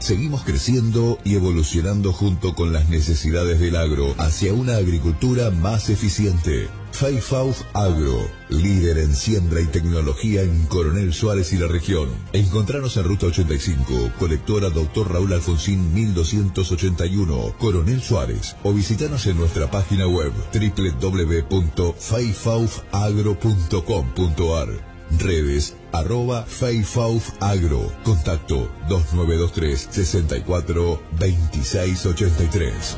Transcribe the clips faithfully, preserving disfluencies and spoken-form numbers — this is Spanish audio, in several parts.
Seguimos creciendo y evolucionando junto con las necesidades del agro hacia una agricultura más eficiente. Feifauf Agro, líder en siembra y tecnología en Coronel Suárez y la región. Encontranos en Ruta ochenta y cinco, colectora Doctor Raúl Alfonsín mil doscientos ochenta y uno, Coronel Suárez, o visitanos en nuestra página web doble u doble u doble u punto feifauf agro punto com punto ar. Redes, arroba Feifauf Agro. Contacto dos nueve dos tres, seis cuatro, dos seis ocho tres.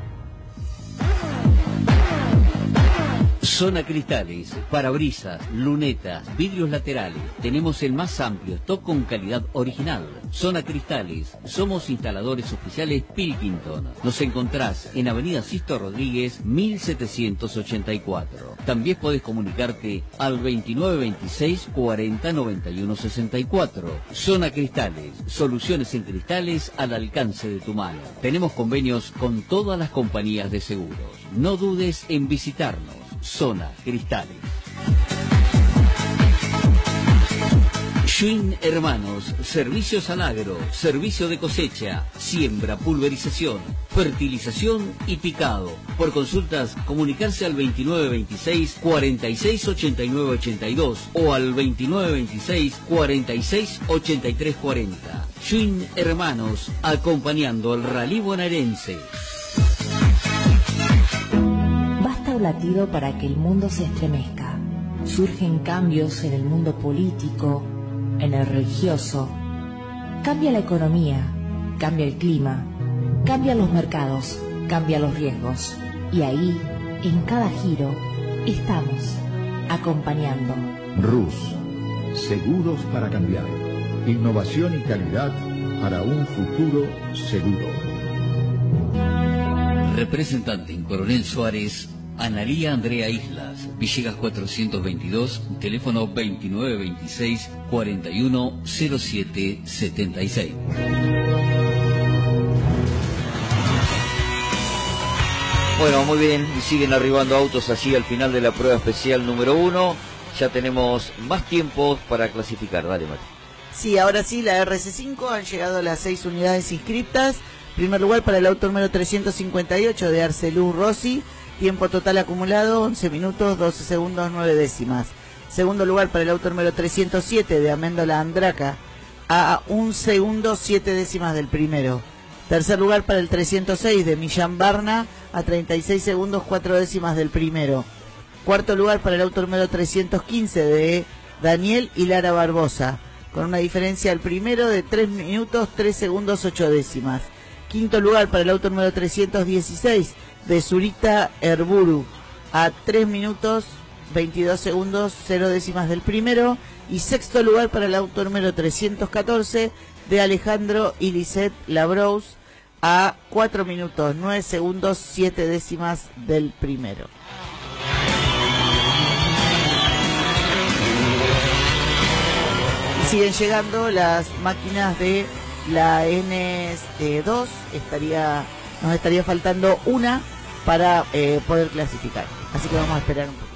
Zona Cristales, parabrisas, lunetas, vidrios laterales. Tenemos el más amplio stock con calidad original. Zona Cristales, somos instaladores oficiales Pilkington. Nos encontrás en Avenida Sisto Rodríguez, mil setecientos ochenta y cuatro. También podés comunicarte al veintinueve veintiséis, cuarenta, noventa y uno sesenta y cuatro. Zona Cristales, soluciones en cristales al alcance de tu mano. Tenemos convenios con todas las compañías de seguros. No dudes en visitarnos. Zona Cristales. Schwinn Hermanos, servicios al agro, servicio de cosecha, siembra, pulverización, fertilización y picado. Por consultas, comunicarse al veintinueve veintiséis, cuarenta y seis ochenta y nueve ochenta y dos o al veintinueve veintiséis, cuarenta y seis ochenta y tres cuarenta. Schwinn Hermanos, acompañando al rally bonaerense. Un latido para que el mundo se estremezca. Surgen cambios en el mundo político, en el religioso. Cambia la economía, cambia el clima, cambian los mercados, cambian los riesgos. Y ahí, en cada giro, estamos acompañando. Rus, seguros para cambiar. Innovación y calidad para un futuro seguro. Representante en Coronel Suárez, Analía Andrea Islas, Villegas cuatrocientos veintidós, teléfono veintinueve veintiséis, cuarenta y uno cero siete setenta y seis. Bueno, muy bien, y siguen arribando autos allí al final de la prueba especial número uno. Ya tenemos más tiempos para clasificar. Dale, Mati. Sí, ahora sí, la R C cinco han llegado las seis unidades inscriptas. Primer lugar para el auto número trescientos cincuenta y ocho de Arcelú Rossi. Tiempo total acumulado, once minutos, doce segundos, nueve décimas. Segundo lugar para el auto número trescientos siete de Améndola Andraca, a un segundo, siete décimas del primero. Tercer lugar para el trescientos seis de Millán Barna, a treinta y seis segundos, cuatro décimas del primero. Cuarto lugar para el auto número trescientos quince de Daniel y Lara Barbosa, con una diferencia al primero de tres minutos, tres segundos, ocho décimas. Quinto lugar para el auto número trescientos dieciséis de Zurita Herburu, a tres minutos, veintidós segundos, cero décimas del primero. Y sexto lugar para el auto número trescientos catorce de Alejandro y Lisette Labrous, a cuatro minutos, nueve segundos, siete décimas del primero. Y siguen llegando las máquinas de la N dos, estaría, nos estaría faltando una para eh, poder clasificar. Así que vamos a esperar un poco.